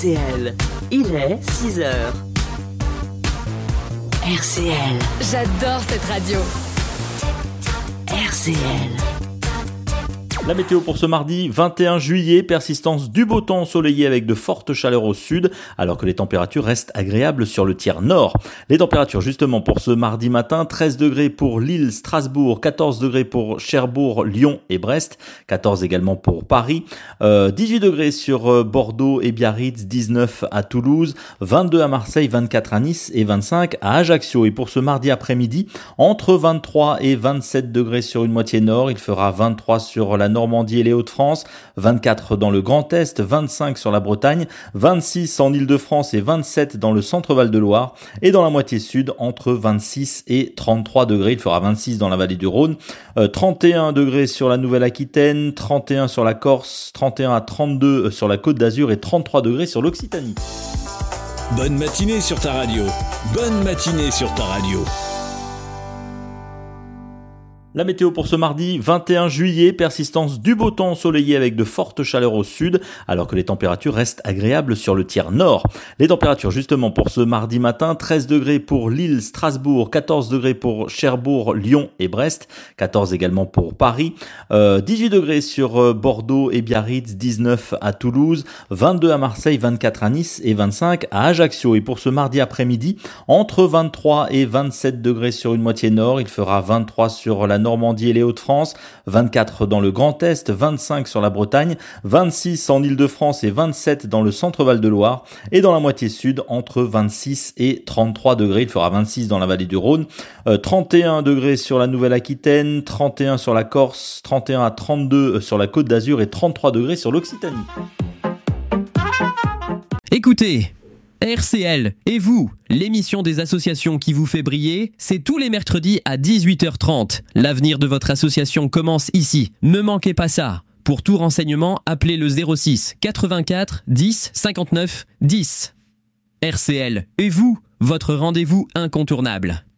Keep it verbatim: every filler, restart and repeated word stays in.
C L, il est six heures. R C L. J'adore cette radio. R C L. La météo pour ce mardi vingt et un juillet, persistance du beau temps ensoleillé avec de fortes chaleurs au sud, alors que les températures restent agréables sur le tiers nord. Les températures justement pour ce mardi matin, treize degrés pour Lille, Strasbourg, quatorze degrés pour Cherbourg, Lyon et Brest, quatorze également pour Paris, euh, dix-huit degrés sur euh, Bordeaux et Biarritz, dix-neuf à Toulouse, vingt-deux à Marseille, vingt-quatre à Nice et vingt-cinq à Ajaccio. Et pour ce mardi après-midi, entre vingt-trois et vingt-sept degrés sur une moitié nord, il fera vingt-trois sur la Normandie et les Hauts-de-France, vingt-quatre dans le Grand Est, vingt-cinq sur la Bretagne, vingt-six en Île-de-France et vingt-sept dans le centre-Val de Loire, et dans la moitié sud, entre vingt-six et trente-trois degrés, il fera vingt-six dans la vallée du Rhône, euh, trente et un degrés sur la Nouvelle-Aquitaine, trente et un sur la Corse, trente et un à trente-deux sur la Côte d'Azur et trente-trois degrés sur l'Occitanie. Bonne matinée sur ta radio, bonne matinée sur ta radio. La météo pour ce mardi vingt et un juillet, persistance du beau temps ensoleillé avec de fortes chaleurs au sud, alors que les températures restent agréables sur le tiers nord. Les températures justement pour ce mardi matin, treize degrés pour Lille, Strasbourg, quatorze degrés pour Cherbourg, Lyon et Brest, quatorze également pour Paris, euh, dix-huit degrés sur euh, Bordeaux et Biarritz, dix-neuf à Toulouse, vingt-deux à Marseille, vingt-quatre à Nice et vingt-cinq à Ajaccio. Et pour ce mardi après-midi, entre vingt-trois et vingt-sept degrés sur une moitié nord, il fera vingt-trois sur la Normandie et les Hauts-de-France, vingt-quatre dans le Grand Est, vingt-cinq sur la Bretagne, vingt-six en Île-de-France et vingt-sept dans le centre-Val de Loire, et dans la moitié sud, entre vingt-six et trente-trois degrés, il fera vingt-six dans la vallée du Rhône, euh, trente et un degrés sur la Nouvelle-Aquitaine, trente et un sur la Corse, trente et un à trente-deux sur la Côte d'Azur et trente-trois degrés sur l'Occitanie. Écoutez, R C L et vous, l'émission des associations qui vous fait briller, c'est tous les mercredis à dix-huit heures trente. L'avenir de votre association commence ici. Ne manquez pas ça. Pour tout renseignement, appelez le zéro six quatre-vingt-quatre dix cinquante-neuf dix. R C L et vous, votre rendez-vous incontournable.